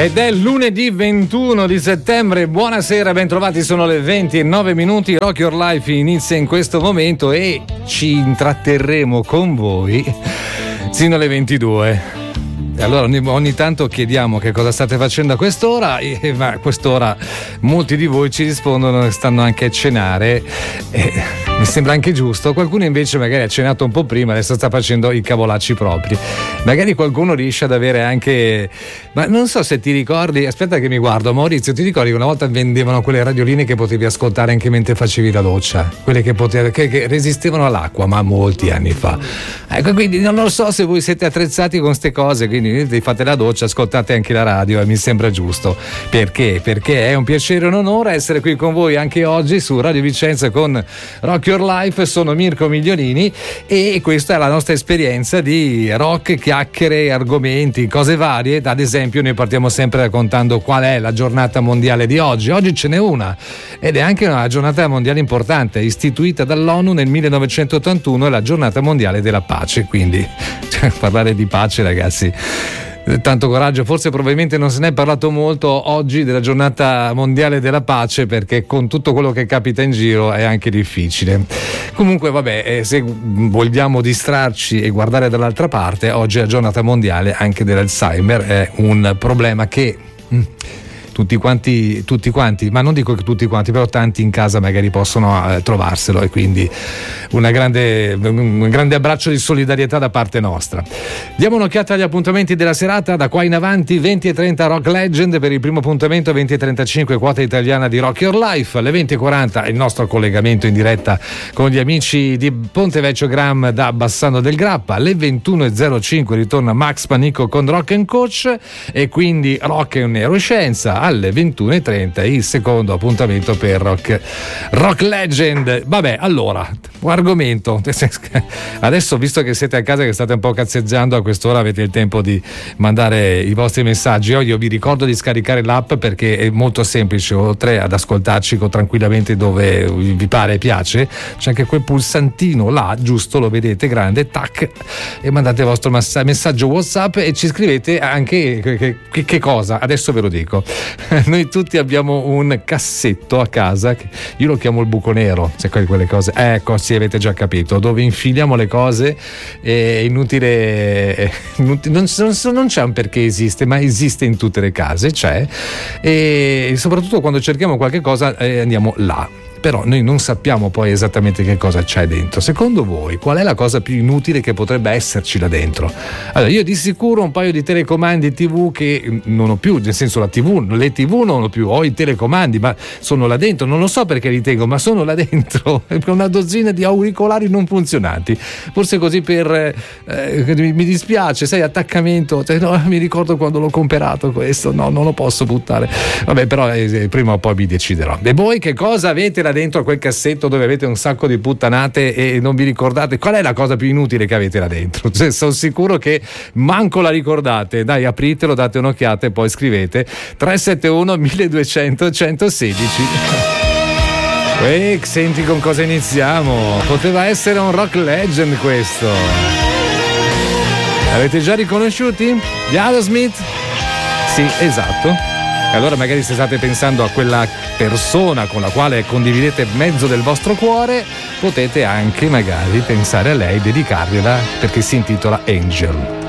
Ed è lunedì 21 di settembre, buonasera, bentrovati, sono le 20:09. Rock Your Life inizia in questo momento e ci intratterremo con voi sino alle 22. Allora ogni tanto chiediamo che cosa state facendo a quest'ora, ma a quest'ora molti di voi ci rispondono che stanno anche a cenare. Mi sembra anche giusto. Qualcuno invece magari ha cenato un po' prima, adesso sta facendo i cavolacci propri. Magari qualcuno riesce ad avere anche, ma non so se ti ricordi, aspetta che mi guardo, Maurizio, ti ricordi che una volta vendevano quelle radioline che potevi ascoltare anche mentre facevi la doccia, quelle che resistevano all'acqua, ma molti anni fa. Ecco, quindi non lo so se voi siete attrezzati con queste cose, quindi fate la doccia, ascoltate anche la radio e mi sembra giusto. Perché? Perché è un piacere e un onore essere qui con voi anche oggi su Radio Vicenza con Rock Your Life. Sono Mirko Migliolini e questa è la nostra esperienza di rock, chiacchiere, argomenti, cose varie. Ad esempio noi partiamo sempre raccontando qual è la giornata mondiale di oggi. Oggi ce n'è una ed è anche una giornata mondiale importante, istituita dall'ONU nel 1981, è la giornata mondiale della pace. Quindi parlare di pace, ragazzi, tanto coraggio. Forse probabilmente non se ne è parlato molto oggi della giornata mondiale della pace, perché con tutto quello che capita in giro è anche difficile. Comunque vabbè, se vogliamo distrarci e guardare dall'altra parte, oggi è la giornata mondiale anche dell'Alzheimer. È un problema che tutti quanti, ma non dico che tutti quanti, però tanti in casa magari possono trovarselo, e quindi un grande abbraccio di solidarietà da parte nostra. Diamo un'occhiata agli appuntamenti della serata. Da qua in avanti 20:30 Rock Legend per il primo appuntamento, 20:35 quota italiana di Rock Your Life, alle 20:40 il nostro collegamento in diretta con gli amici di Pontevecchio Gram da Bassano del Grappa, alle 21:05 ritorna Max Panico con Rock and Coach e quindi Rock e Neuroscienza. Alle 21:30 il secondo appuntamento per Rock Legend. Vabbè, allora, argomento. Adesso, visto che siete a casa, che state un po' cazzeggiando, a quest'ora avete il tempo di mandare i vostri messaggi. Io vi ricordo di scaricare l'app perché è molto semplice. Oltre ad ascoltarci tranquillamente dove vi pare e piace, c'è anche quel pulsantino là, giusto, lo vedete, grande, tac, e mandate il vostro messaggio WhatsApp e ci scrivete anche che cosa. Adesso ve lo dico. Noi tutti abbiamo un cassetto a casa, io lo chiamo il buco nero, cioè quelle cose, ecco, sì, avete già capito, dove infiliamo le cose. È inutile, non c'è un perché esiste, ma esiste in tutte le case, c'è, e soprattutto quando cerchiamo qualche cosa andiamo là. Però noi non sappiamo poi esattamente che cosa c'è dentro. Secondo voi qual è la cosa più inutile che potrebbe esserci là dentro? Allora, io di sicuro un paio di telecomandi TV che non ho più, nel senso le TV non ho più, ho i telecomandi, ma sono là dentro, non lo so perché li tengo, ma sono là dentro. Una dozzina di auricolari non funzionanti, forse così per mi dispiace, sai, attaccamento, cioè, no, mi ricordo quando l'ho comprato questo, no, non lo posso buttare, vabbè, però prima o poi mi deciderò. E voi che cosa avete là dentro a quel cassetto dove avete un sacco di puttanate e non vi ricordate? Qual è la cosa più inutile che avete là dentro? Cioè, sono sicuro che manco la ricordate. Dai, apritelo, date un'occhiata e poi scrivete 371 1200 116. Senti con cosa iniziamo? Poteva essere un Rock Legend questo. Avete già riconosciuti? Gli Aerosmith? Sì, esatto. E allora magari se state pensando a quella persona con la quale condividete mezzo del vostro cuore, potete anche magari pensare a lei, dedicargliela, perché si intitola Angel.